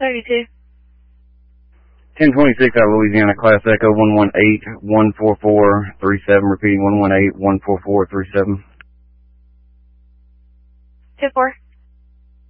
32. 1026 out of Louisiana, Class Echo 118-144-37, repeating 118-144-37. 2-4.